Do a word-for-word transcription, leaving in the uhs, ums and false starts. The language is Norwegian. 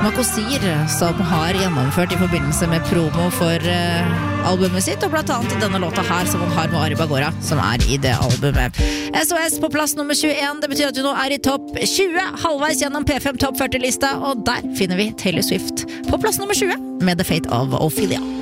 Makosir, som har gjennomført i forbindelse med promo for uh, albumet sitt, og blant annet i denne låta her som han har med Ari Bagora, som er i det albumet. S O S på plass nummer tjueen, det betyr at du nå er i topp tjue, halvveis gjennom P fem Topp førti-lista, og der finner vi Taylor Swift på plass nummer tjue med The Fate of Ophelia.